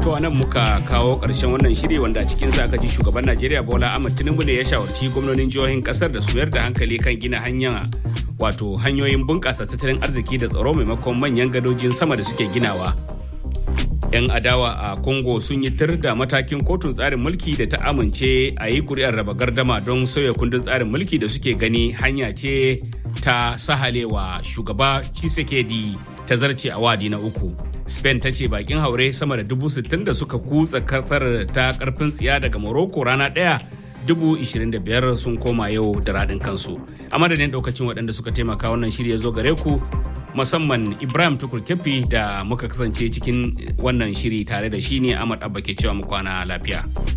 To anan muka kawo ƙarshen wannan shiri wanda a cikinsa aka ji shugaban Najeriya Bola Ahmed Tinubu ne ya shawarci gwamnonin jihohin ƙasar da su mayar da hankali kan gina hanyoyin bunƙasa tattalin arziki da tsaro maimakon manyan gadojin sama da suke ginawa. 'Yan adawa a Congo sun yi tir da matakin kotun tsarin mulki da ta amince a yi kuri'ar raba gardama don sauya kundin tsarin mulki da suke gani hanya ce ta sahalewa shugaba Tshisekedi ta zarce a wadi na uku. Spain ta ce bakin haure sama da 60,000 da suka kutsa kasar ta karfin tsiya daga Morocco rana ɗaya 25,000 sun koma yau da raɗin kansu. A madadin ɗaukacin waɗanda suka taimaka wannan shiri ya zo gare ku, musamman Ibrahim Tukur Kefi da muka kasance cikin wannan shiri tare da shi ne Ahmad Abba ke cewa mu kwana lafiya.